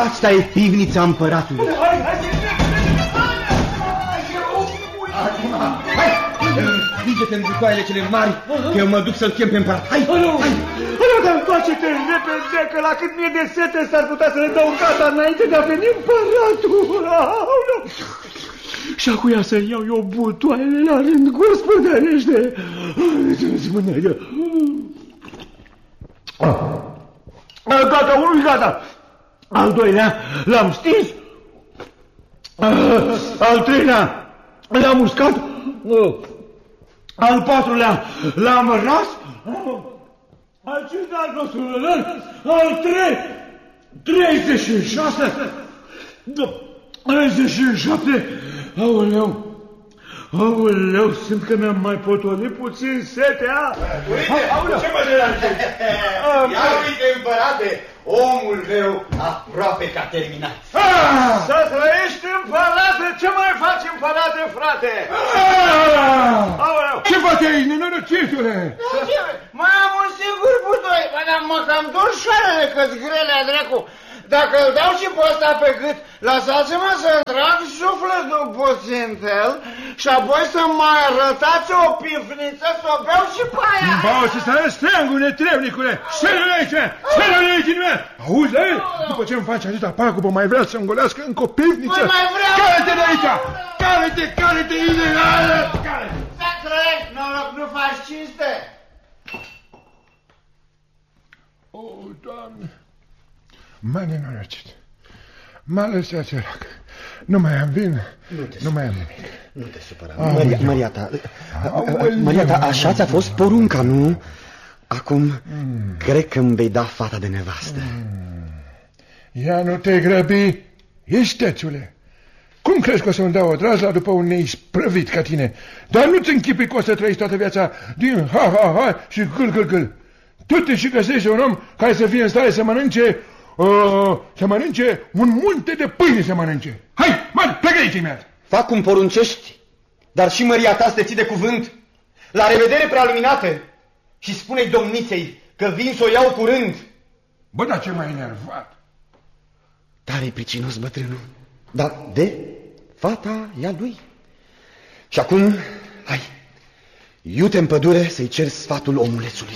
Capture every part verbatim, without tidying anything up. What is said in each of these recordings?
Asta e pivnița împăratului. Hai, hai, hai, vinge-te în butoaiele cele mari, că eu mă duc să-l chem pe împărat. Hai, hai, hai. Dar întoarce-te repede, că la cât mie de sete s-ar putea să le dau gata înainte de a veni împăratul. Și acuia să iau eu butoaiele la rând, gospodărește. Spune eu. Gata, unul gata. Al doilea l-am stins. Al treilea l-am uscat. Al patrulea l-am ras. Al cincilea nostru, al trei, treizeci și șase, treizeci și șapte, aoleu, aoleu, simt că mi-am mai potolit puțin setea. Uite, ce mă deranjezi? Ia uite, împărate, omul meu aproape că a terminat. Să trăiești, împărate, ce mai faci, împărate, frate? Aoleu. Ce faci aici, nenorocitule? Mai am un singur butoi, dar mă cam dor șoarele că-s grele, dracu. Dacă îl dau și pe ăsta pe gât, lăsați-mă să-mi trag sufletul puțin el și apoi să mai arătați o pifniță să o beau și pe aia. Bau și să arăți steangul, netrebnicule! Șeră-l aici! Șeră-l aici din mea! Auzi, la el? După ce îmi faci atâta pagubă, mai vrea să-mi golească încă o pifniță? Păi mai vreau! Care-te de aici! Care-te, care-te, ilegală! Care-te! Să trăiești, noroc, nu faci cinste! O, Doamne! M-a nenorocit. M-a lăsat sărac. Nu mai am vin, nu, nu mai am nimic. Nu te supăra. Maria, Maria ta, Maria ta, așa ți-a fost porunca, nu? Acum, mm. cred că îmi vei da fata de nevastă. Mm. Ia nu te grăbi, istețule. Cum crezi că o să-mi dau o drazla după un neisprăvit ca tine? Dar nu-ți închipui că o să trăiești toată viața din ha-ha-ha și gâl-gâl-gâl. Tu te și găsești un om care să fie în stare să mănânce... Uh, să mănânce un munte de pâine să mănânce. Hai, mari, plecă aici imediat. Fac cum poruncești, dar și măria ta să te ții de cuvânt. La revedere, prealuminate. Și spune-i domniței că vin să o iau curând. Bă, dar ce mai enervat. Tare-i pricinos bătrânul. Dar de fata e a lui. Și acum, hai, iute în pădure să-i cer sfatul omulețului.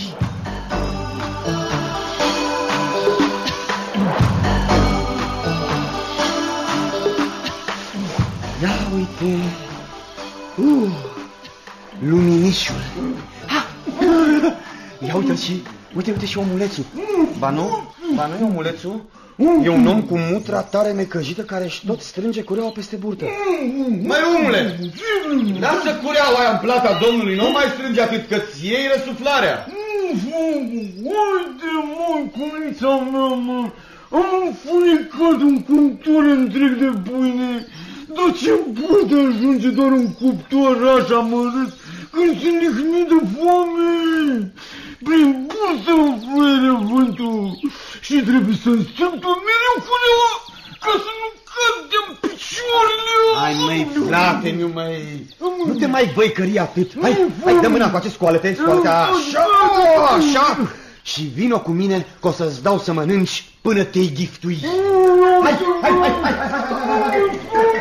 Ia uite, uh, luminișul. Ha! Ia uite și, uite, uite și omulețul. Ba nu, ba nu e omulețul. E un om cu mutra tare necăjită care își tot strânge cureaua peste burtă. Măi, omule, lasă cureaua aia în plata domnului, nu mai strânge atât că-ți iei răsuflarea. Uite, mă, cunița mea, mă, am înfunicat un cuptor întreg de pâine. Dar ce poate ajunge doar un cuptor așa mărât când se lihnit de foame? Prin bursă o fluire vântul și trebuie să-mi strâmp mereu culeaua ca să nu cădem picioarele. Hai, măi, frate, nu mai... Nu te mai băicări atât. Hai, hai, dă mâna cu acest scoală-te, scoală-te, așa, așa. Și vino cu mine că o să-ți dau să mănânci până te-i giftui. Hai, hai, hai, hai, hai, hai, hai, hai.